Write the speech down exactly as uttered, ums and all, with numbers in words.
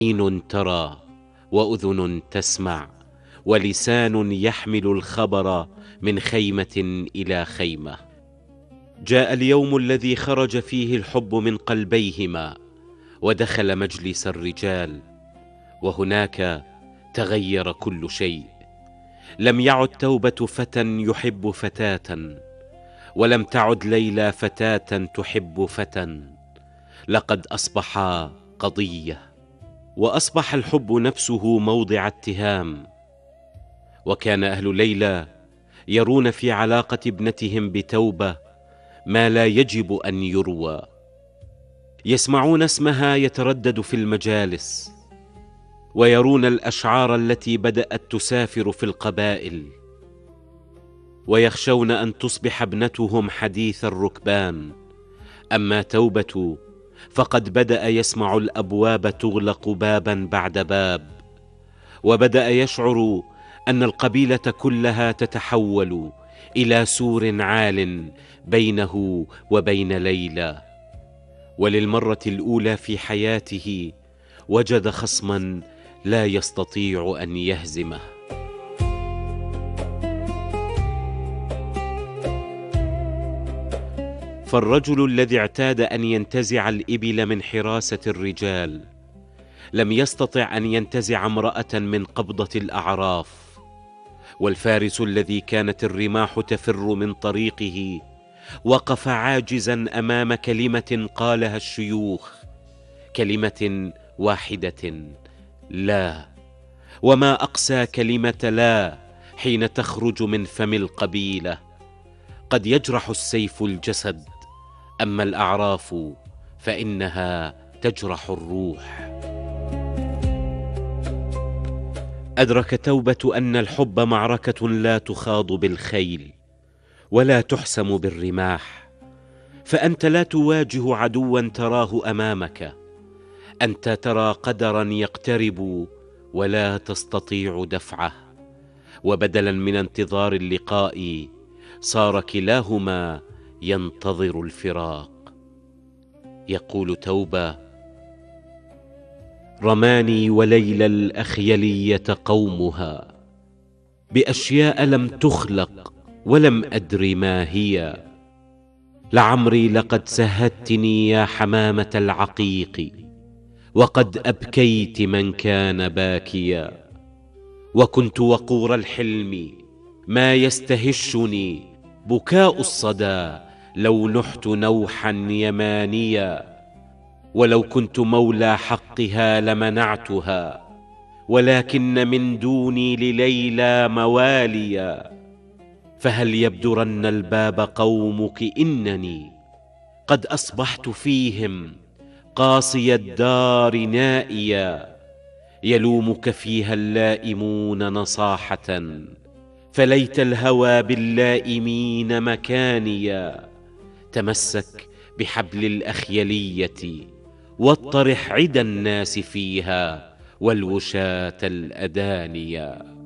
عين ترى وأذن تسمع ولسان يحمل الخبر من خيمة إلى خيمة. جاء اليوم الذي خرج فيه الحب من قلبيهما ودخل مجلس الرجال، وهناك تغير كل شيء. لم يعد توبة فتى يحب فتاة، ولم تعد ليلى فتاة تحب فتى. لقد أصبحا قضية، وأصبح الحب نفسه موضع اتهام. وكان أهل ليلى يرون في علاقة ابنتهم بتوبة ما لا يجب أن يروى. يسمعون اسمها يتردد في المجالس، ويرون الأشعار التي بدأت تسافر في القبائل، ويخشون أن تصبح ابنتهم حديث الركبان. أما توبة فقد بدأ يسمع الأبواب تغلق بابا بعد باب، وبدأ يشعر أن القبيلة كلها تتحول إلى سور عال بينه وبين ليلى. وللمرة الأولى في حياته وجد خصما لا يستطيع أن يهزمه. فالرجل الذي اعتاد أن ينتزع الإبل من حراسة الرجال لم يستطع أن ينتزع امرأة من قبضة الأعراف. والفارس الذي كانت الرماح تفر من طريقه وقف عاجزا أمام كلمة قالها الشيوخ، كلمة واحدة: لا. وما أقسى كلمة لا حين تخرج من فم القبيلة. قد يجرح السيف الجسد، أما الأعراف فإنها تجرح الروح. أدرك توبة أن الحب معركة لا تخاض بالخيل ولا تحسم بالرماح. فأنت لا تواجه عدوا تراه أمامك، أنت ترى قدرا يقترب ولا تستطيع دفعه. وبدلا من انتظار اللقاء صار كلاهما ينتظر الفراق. يقول توبة: رماني وليلى الأخيلية قومها بأشياء لم تخلق ولم أدر ما هي. لعمري لقد سهدتني يا حمامة العقيق، وقد أبكيت من كان باكيا. وكنت وقور الحلم ما يستهشني بكاء الصدى لو نحت نوحا يمانيا. ولو كنت مولى حقها لمنعتها، ولكن من دوني لليلى مواليا. فهل يبدرن الباب قومك إنني قد أصبحت فيهم قاصي الدار نائيا. يلومك فيها اللائمون نصاحة، فليت الهوى باللائمين مكانيا. تمسك بحبل الأخيلية واطرح عدا الناس فيها والوشاة الأدانيا.